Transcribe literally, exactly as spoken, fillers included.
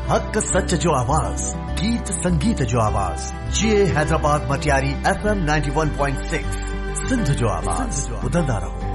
हक सच जो आवाज़, गीत संगीत जो आवाज़, जे Hyderabad Matiari F M ninety one point six, Sindh जो आवाज़, ॿुधंदा रहो।